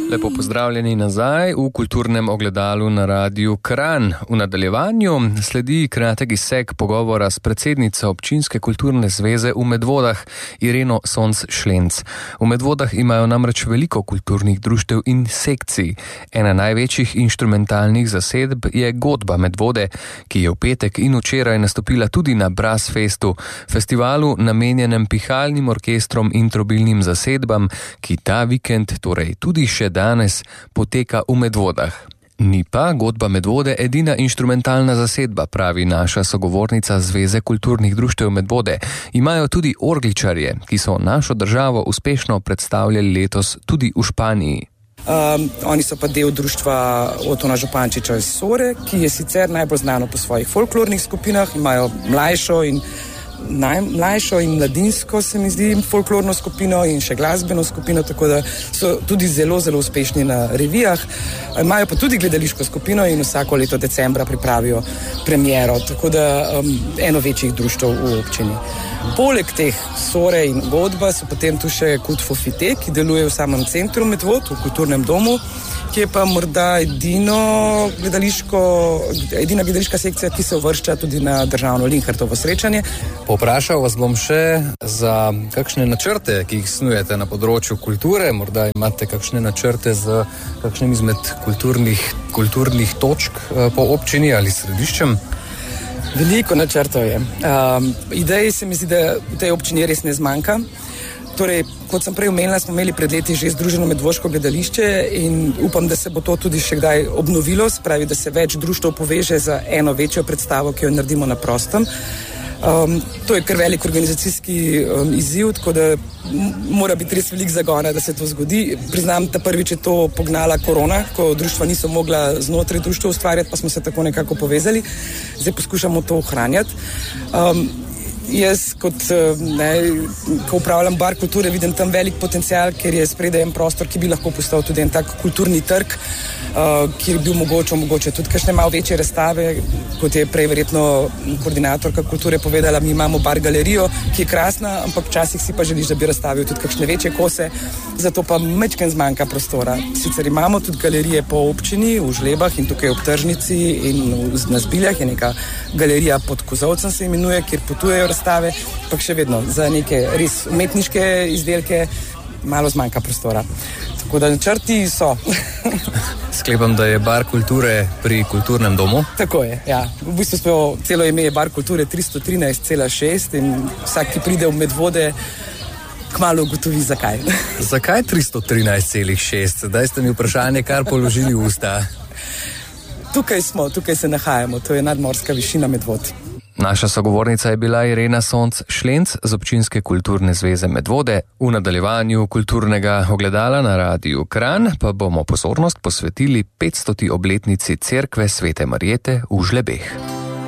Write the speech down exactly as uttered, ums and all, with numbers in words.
Lepo pozdravljeni nazaj v kulturnem ogledalu na Radiu Kranj. V nadaljevanju sledi kratek izsek pogovora s predsednico Občinske kulturne zveze v Medvodah, Ireno Sonc Šlenc. V Medvodah imajo namreč veliko kulturnih društev in sekcij. Ena največjih inštrumentalnih zasedb je Godba Medvode, ki je v petek in včeraj nastopila tudi na Brassfestu, festivalu namenjenem pihalnim orkestrom in trobilnim zasedbam, ki ta vikend, torej tudi še danes, poteka v Medvodah. Ni pa Godba Medvode edina inštrumentalna zasedba, pravi naša sogovornica Zveze kulturnih društev Medvode. Imajo tudi orgličarje, ki so našo državo uspešno predstavljali letos tudi v Španiji. Um, oni so pa del društva Otona Župančiča iz Sore, ki je sicer najbolj znano po svojih folklornih skupinah, imajo mlajšo in najmlajšo in mladinsko, se mi zdi, folklorno skupino in še glasbeno skupino, tako da so tudi zelo, zelo uspešni na revijah. Imajo pa tudi gledališko skupino in vsako leto decembra pripravijo premiero, tako da um, eno večjih društev v občini. Poleg teh Sore in Godba so potem tu še Kult Fofite, ki deluje v samem centru Medvod, v kulturnem domu, ki je pa morda edino gledališko, edina gledališka sekcija, ki se uvršča tudi na državno Linhartovo srečanje. Poprašal vas bom še za kakšne načrte, ki jih snujete na področju kulture. Morda imate kakšne načrte z kakšnim izmed kulturnih, kulturnih točk po občini ali središčem? Veliko načrtov je. Um, ideji se mi zdi, da v tej občini res ne zmanjka. Torej, kot sem prej omenila, smo imeli pred leti že združeno medvoško gledališče in upam, da se bo to tudi še kdaj obnovilo, spravi, da se več društev poveže za eno večjo predstavo, ki jo naredimo na prostem. Um, to je kar velik organizacijski um, izziv, tako da m- mora biti res velik zagona, da se to zgodi. Priznam, da prvič je to pognala korona, ko društva niso mogla znotraj društva ustvarjati, pa smo se tako nekako povezali. Zdaj poskušamo to ohranjati. Um, Jaz, kot, ne, ko upravljam bar kulture, vidim tam velik potencial, ker je spredaj en prostor, ki bi lahko postal tudi en tak kulturni trg, uh, kjer bi omogočil mogoče tudi kakšne malo večje razstave, kot je prej verjetno koordinatorka kulture povedala, mi imamo bar galerijo, ki je krasna, ampak včasih si pa želiš, da bi razstavil tudi kakšne večje kose, zato pa mečken zmanjka prostora. Sicer imamo tudi galerije po občini, v Žlebah in tukaj v Tržnici in na Zbiljah je neka galerija pod Kozolcem se imenuje, kjer potujejo razstave, pa še vedno za neke res umetniške izdelke malo zmanjka prostora. Tako da načrti so. Sklepam, da je bar kulture pri kulturnem domu. Tako je, ja. V bistvu smo celo ime je bar kulture tristo trinajst cela šest in vsak, ki pride v Medvode, kmalu ugotovi zakaj. Zakaj tristo trinajst cela šest? Daj ste mi vprašanje kar položili v usta. Tukaj smo, tukaj se nahajamo, to je nadmorska višina Medvod. Naša sogovornica je bila Irena Sonc Šlenc z Občinske kulturne zveze Medvode. V nadaljevanju kulturnega ogledala na Radiu Kranj pa bomo pozornost posvetili petstoti obletnici cerkve Svete Marjete v Žlebeh.